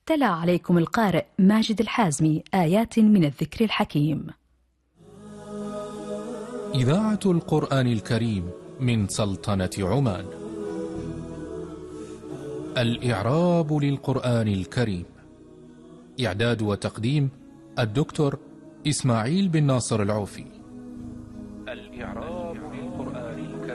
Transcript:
تلا عليكم القارئ ماجد الحازمي آيات من الذكر الحكيم. إذاعة القرآن الكريم من سلطنة عمان. الإعراب للقرآن الكريم. إعداد وتقديم الدكتور إسماعيل بن ناصر العوفي. الإعراب